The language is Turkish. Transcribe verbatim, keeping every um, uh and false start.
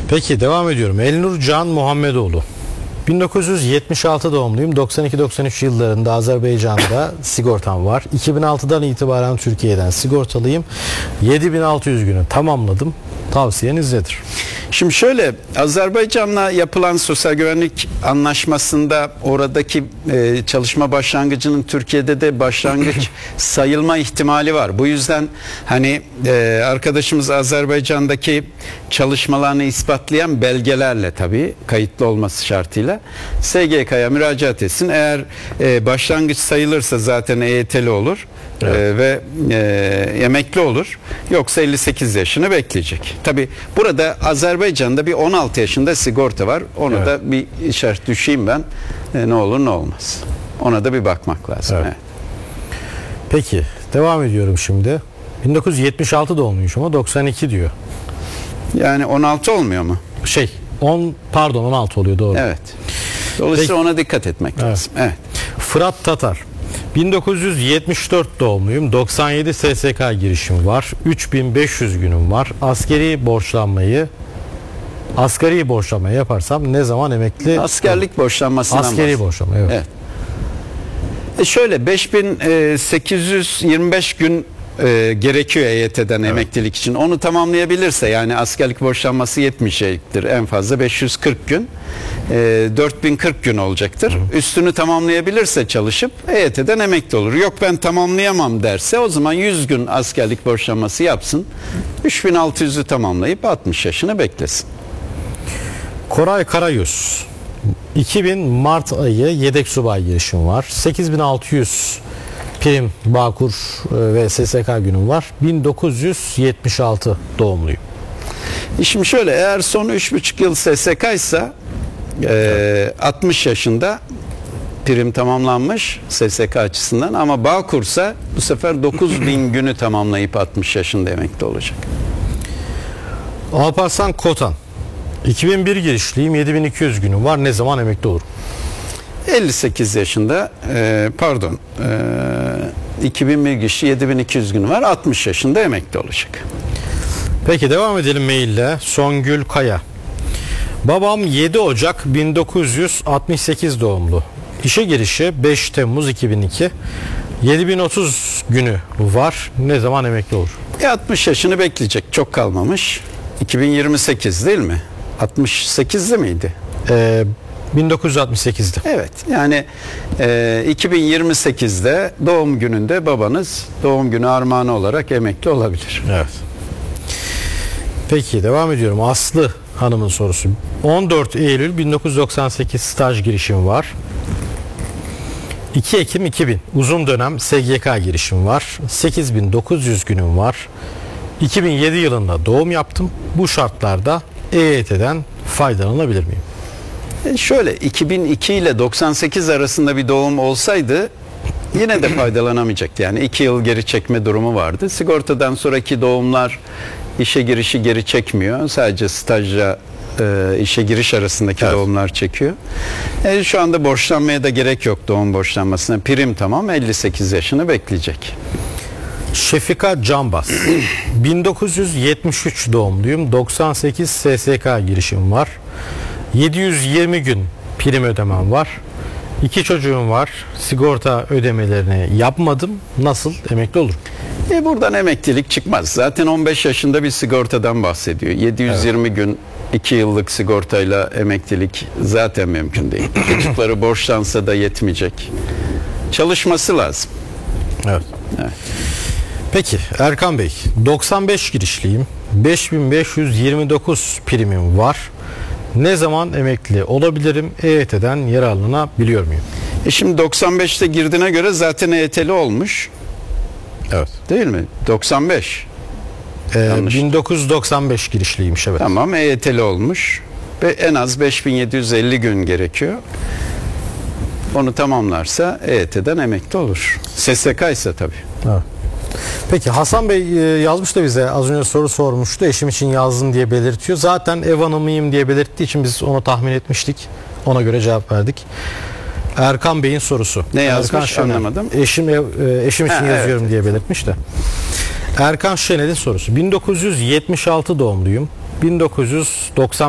Peki devam ediyorum. Elnur Can Muhammedoğlu. bin dokuz yüz yetmiş altı doğumluyum. doksan iki doksan üç yıllarında Azerbaycan'da sigortam var. iki bin altıdan itibaren Türkiye'den sigortalıyım. yedi bin altı yüz günü tamamladım. Tavsiyeniz nedir? Şimdi şöyle, Azerbaycan'la yapılan sosyal güvenlik anlaşmasında oradaki e, çalışma başlangıcının Türkiye'de de başlangıç sayılma ihtimali var. Bu yüzden hani e, arkadaşımız Azerbaycan'daki çalışmalarını ispatlayan belgelerle, tabii kayıtlı olması şartıyla S G K'ya müracaat etsin. Eğer e, başlangıç sayılırsa zaten E Y T'li olur. Evet. Ee, ve e, emekli olur. Yoksa elli sekiz yaşını bekleyecek. Tabi burada Azerbaycan'da bir on altı yaşında sigorta var. Onu evet. da bir işaret düşeyim ben. E, ne olur ne olmaz. Ona da bir bakmak lazım. Evet. Evet. Peki devam ediyorum şimdi. bin dokuz yüz yetmiş altı doğumluymuş ama doksan iki diyor. Yani on altı olmuyor mu? Şey on pardon on altı oluyor, doğru. Evet. Dolayısıyla Peki. ona dikkat etmek evet. lazım. Evet. Fırat Tatar. bin dokuz yüz yetmiş dört doğumluyum. doksan yedi S S K girişim var. üç bin beş yüz günüm var. Askeri borçlanmayı asgari borçlanmayı yaparsam ne zaman emekli? Askerlik borçlanmasından Askeri bahsediyor. borçlanma, evet. evet. E şöyle beş bin sekiz yüz yirmi beş gün e, gerekiyor E Y T'den evet. emeklilik için. Onu tamamlayabilirse, yani askerlik borçlanması yetmeyecektir. En fazla beş yüz kırk gün. E, dört bin kırk gün olacaktır. Hı. Üstünü tamamlayabilirse çalışıp E Y T'den emekli olur. Yok ben tamamlayamam derse, o zaman yüz gün askerlik borçlanması yapsın. üç bin altı yüzü tamamlayıp altmış yaşını beklesin. Koray Karayüz. iki bin Mart ayı yedek subay girişim var. sekiz bin altı yüz prim, Bağkur ve S S K günüm var. bin dokuz yüz yetmiş altı doğumluyum. Şimdi şöyle, eğer son üç buçuk yıl S S K ise e, altmış yaşında prim tamamlanmış S S K açısından, ama Bağkur'sa bu sefer dokuz bin günü tamamlayıp altmış yaşında emekli olacak. Alparslan Kotan. iki bin bir girişliyim. yedi bin iki yüz günüm var. Ne zaman emekli olurum? elli sekiz yaşında e, pardon e, iki bin bir girişli, yedi bin iki yüz günü var. altmış yaşında emekli olacak. Peki devam edelim maille. Songül Kaya. Babam yedi Ocak bin dokuz yüz altmış sekiz doğumlu. İşe girişi beş Temmuz iki bin iki. yedi bin otuz günü var. Ne zaman emekli olur? E altmış yaşını bekleyecek. Çok kalmamış. iki bin yirmi sekiz değil mi? altmış sekizde miydi? Ee, bin dokuz yüz altmış sekizde. Evet. Yani e, iki bin yirmi sekizde doğum gününde babanız doğum günü armağanı olarak emekli olabilir. Evet. Peki devam ediyorum. Aslı Hanım'ın sorusu. on dört Eylül bin dokuz yüz doksan sekiz staj girişim var. iki Ekim iki bin uzun dönem S G K girişim var. sekiz bin dokuz yüz günüm var. iki bin yedi yılında doğum yaptım. Bu şartlarda E Y T'den faydalanabilir miyim? E şöyle, iki bin iki ile doksan sekiz arasında bir doğum olsaydı yine de faydalanamayacaktı. Yani iki yıl geri çekme durumu vardı. Sigortadan sonraki doğumlar işe girişi geri çekmiyor. Sadece stajla e, işe giriş arasındaki evet. doğumlar çekiyor. E, şu anda borçlanmaya da gerek yok doğum borçlanmasına. Prim tamam, elli sekiz yaşını bekleyecek. Şefika Canbaz. bin dokuz yüz yetmiş üç doğumluyum. doksan sekiz S S K girişim var. yedi yüz yirmi gün prim ödemem var. İki çocuğum var. Sigorta ödemelerini yapmadım. Nasıl emekli olurum? E buradan emeklilik çıkmaz. Zaten on beş yaşında bir sigortadan bahsediyor. yedi yüz yirmi evet. gün iki yıllık sigortayla emeklilik zaten mümkün değil. Çocukları borçlansa da yetmeyecek. Çalışması lazım. Evet. Evet. Peki Erkan Bey, doksan beş girişliyim. beş bin beş yüz yirmi dokuz primim var. Ne zaman emekli olabilirim? E Y T'den yararlanabiliyor muyum? E şimdi doksan beşte girdiğine göre zaten E Y T'li olmuş. Evet. Değil mi? doksan beş. Ee, bin dokuz yüz doksan beş girişliymiş, evet. Tamam, E Y T'li olmuş. Ve en az beş bin yedi yüz elli gün gerekiyor. Onu tamamlarsa E Y T'den emekli olur. S S K ise tabii. Evet. Peki Hasan Bey yazmış da bize, az önce soru sormuştu. Eşim için yazdım diye belirtiyor. Zaten ev hanımıyım diye belirttiği için biz onu tahmin etmiştik. Ona göre cevap verdik. Erkan Bey'in sorusu. Ne yazmış Erkan anlamadım. Eşim, ev, eşim için ha, yazıyorum evet. diye belirtmiş de. Erkan Şenel'in sorusu. bin dokuz yüz yetmiş altı doğumluyum. bin dokuz yüz doksan